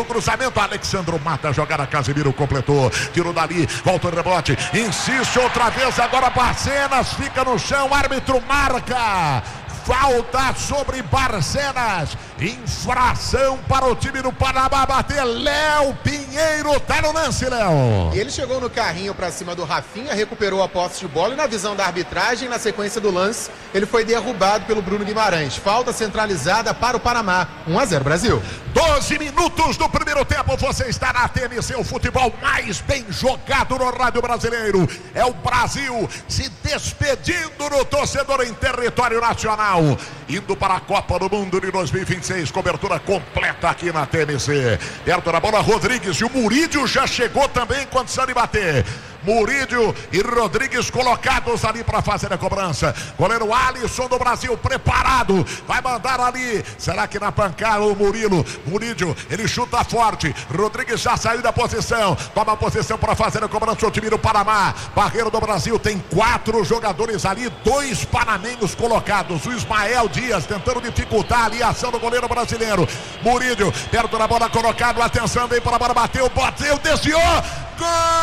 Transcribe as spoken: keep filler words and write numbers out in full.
Cruzamento, Alexandro mata, jogada, Casemiro completou, tirou dali, volta o rebote, insiste outra vez, agora Barcenas, fica no chão, árbitro marca, falta sobre Barcenas, infração para o time do Panamá bater. Léo Pinheiro tá no lance, Léo. E ele chegou no carrinho para cima do Rafinha, recuperou a posse de bola e na visão da arbitragem, na sequência do lance, ele foi derrubado pelo Bruno Guimarães. Falta centralizada para o Panamá. um a zero Brasil. doze minutos do primeiro tempo, você está na T M C, o futebol mais bem jogado no rádio brasileiro. É o Brasil se despedindo do torcedor em território nacional, indo para a Copa do Mundo de dois mil e vinte e seis, cobertura completa aqui na T M C. Perto da bola, Rodrigues, e o Murídio já chegou também em condição de bater. Murídio e Rodrigues colocados ali para fazer a cobrança. Goleiro Alisson do Brasil preparado, vai mandar ali, será que na pancada o Murilo, Murídio, ele chuta forte, Rodrigues já saiu da posição, toma a posição para fazer a cobrança o time do Panamá. Barreiro do Brasil tem quatro jogadores ali, dois panamenhos colocados, o Ismael Dias tentando dificultar ali a ação do goleiro brasileiro. Murídio, perto da bola colocado, atenção, vem para a bola, bateu, bateu, desviou, gol!